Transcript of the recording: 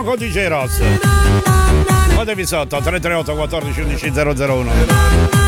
codice Ross. Fatevi sotto 338 14 11 001.